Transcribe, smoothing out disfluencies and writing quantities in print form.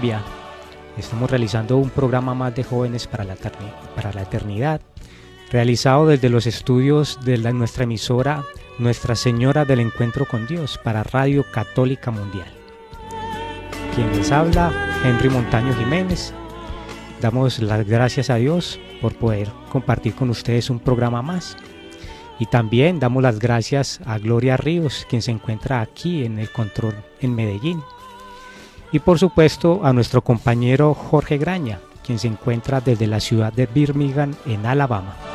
Colombia. Estamos realizando un programa más de Jóvenes para la Eternidad, realizado desde los estudios de nuestra emisora Nuestra Señora del Encuentro con Dios para Radio Católica Mundial. Quien les habla, Henry Montaño Jiménez. Damos las gracias a Dios por poder compartir con ustedes un programa más. Y también damos las gracias a Gloria Ríos, quien se encuentra aquí en el control en Medellín. Y por supuesto a nuestro compañero Jorge Graña, quien se encuentra desde la ciudad de Birmingham, en Alabama.